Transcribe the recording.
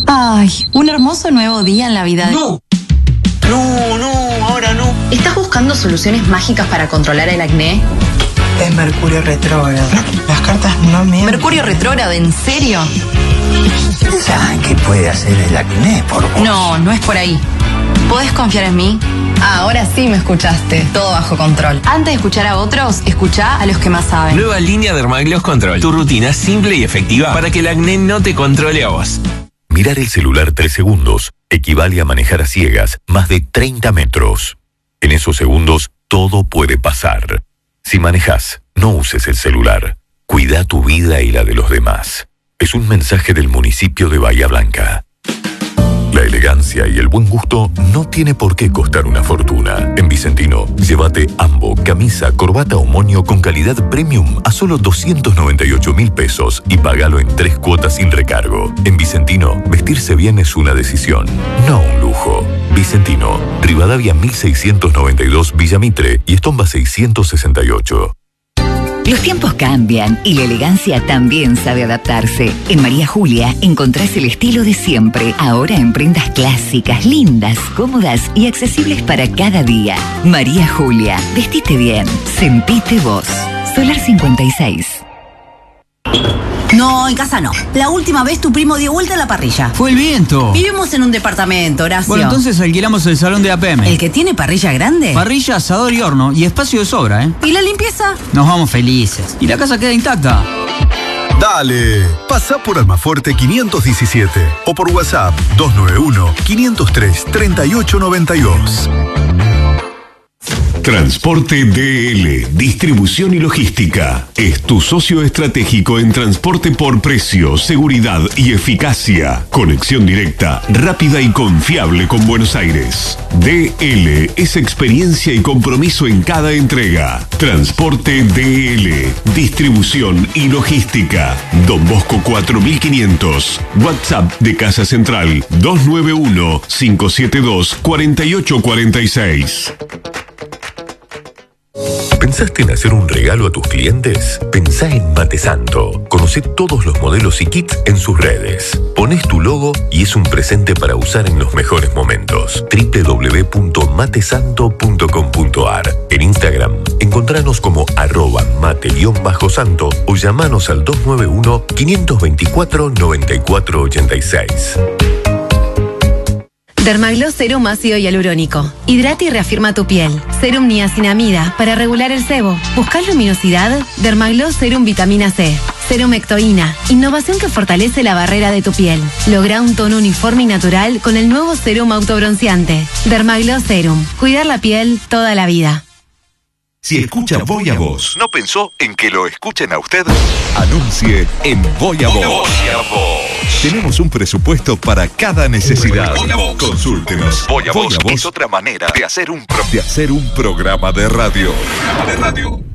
Ay, un hermoso nuevo día en la vida de... ¡No! No, ahora no. ¿Estás buscando soluciones mágicas para controlar el acné? Es Mercurio retrógrado. Las cartas no mienten. ¿Mercurio retrógrado? ¿En serio? ¿Saben qué puede hacer el acné por vos? No es por ahí. ¿Podés confiar en mí? Ahora sí me escuchaste. Todo bajo control. Antes de escuchar a otros, escuchá a los que más saben. Nueva línea Dermagloss Control. Tu rutina simple y efectiva para que el acné no te controle a vos. Mirar el celular 3 segundos equivale a manejar a ciegas más de 30 metros. En esos segundos, todo puede pasar. Si manejas, no uses el celular. Cuida tu vida y la de los demás. Es un mensaje del municipio de Bahía Blanca. La elegancia y el buen gusto no tiene por qué costar una fortuna. En Vicentino, llévate ambo, camisa, corbata o moño con calidad premium a solo 298.000 pesos y págalo en 3 cuotas sin recargo. En Vicentino, vestirse bien es una decisión, no un lujo. Vicentino, Rivadavia 1692 Villa Mitre y Estomba 668. Los tiempos cambian y la elegancia también sabe adaptarse. En María Julia encontrás el estilo de siempre, ahora en prendas clásicas, lindas, cómodas y accesibles para cada día. María Julia, vestite bien, sentite vos. Solar 56. No, en casa no. La última vez tu primo dio vuelta a la parrilla. Fue el viento. Vivimos en un departamento, Horacio. Bueno, entonces alquilamos el salón de APM. ¿El que tiene parrilla grande? Parrilla, asador y horno. Y espacio de sobra, ¿eh? ¿Y la limpieza? Nos vamos felices. Y la casa queda intacta. Dale, pasá por Almafuerte 517 o por WhatsApp 291-503-3892. Transporte DL, distribución y logística. Es tu socio estratégico en transporte por precio, seguridad y eficacia. Conexión directa, rápida y confiable con Buenos Aires. DL es experiencia y compromiso en cada entrega. Transporte DL, distribución y logística. Don Bosco 4500. WhatsApp de Casa Central 291-572-4846. ¿Pensaste en hacer un regalo a tus clientes? Pensá en Matesanto. Conocé todos los modelos y kits en sus redes. Pones tu logo y es un presente para usar en los mejores momentos. www.matesanto.com.ar. En Instagram, encontranos como @mate_santo o llamanos al 291-524-9486. Dermagloss Serum ácido hialurónico. Hidrata y reafirma tu piel. Serum niacinamida para regular el sebo. ¿Buscas luminosidad? Dermagloss Serum vitamina C. Serum ectoína. Innovación que fortalece la barrera de tu piel. Logra un tono uniforme y natural con el nuevo Serum autobronceante. Dermagloss Serum. Cuidar la piel toda la vida. Si escucha Voy a Vos, ¿no pensó en que lo escuchen a usted? anuncie en Voy a Vos. Tenemos un presupuesto para cada necesidad. Consúltenos. Voy a Vos es otra manera de hacer un programa de radio.